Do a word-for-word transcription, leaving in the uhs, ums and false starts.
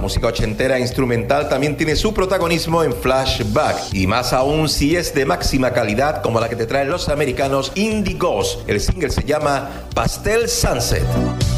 música ochentera instrumental también tiene su protagonismo en Flashback, y más aún si es de máxima calidad como la que te traen los americanos Indie Ghost. El single se llama Pastel Sunset.